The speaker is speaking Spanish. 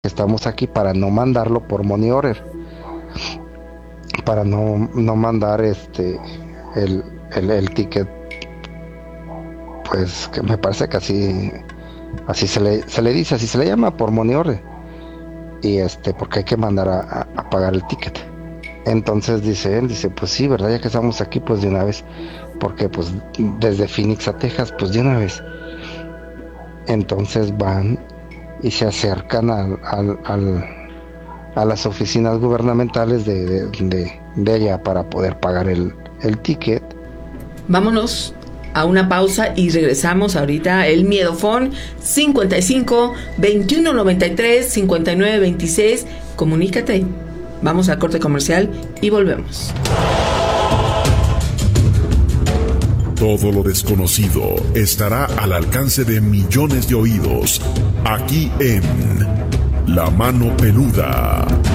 estamos aquí para no mandarlo por money order, para no mandar el ticket, pues que me parece que así se le dice, así se le llama, por money order, y porque hay que mandar a pagar el ticket. Entonces dice él, pues sí, ¿verdad? Ya que estamos aquí, pues de una vez, porque pues desde Phoenix a Texas, pues de una vez. Entonces van y se acercan a las oficinas gubernamentales de allá para poder pagar el ticket. Vámonos a una pausa y regresamos ahorita. El Miedofón 55 21 93 59 26. Comunícate. Vamos al corte comercial y volvemos. Todo lo desconocido estará al alcance de millones de oídos, aquí en La Mano Peluda.